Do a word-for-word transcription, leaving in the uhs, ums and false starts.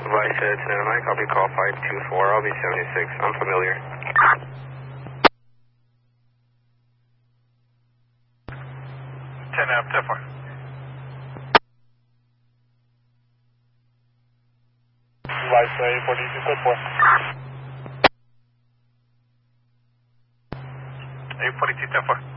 Vice uh, Tenant Mike, I'll be call five two four, I'll be seventy-six. I'm familiar. ten up, ten four. Vice uh, eight forty-two, ten four. eight forty-two, ten four.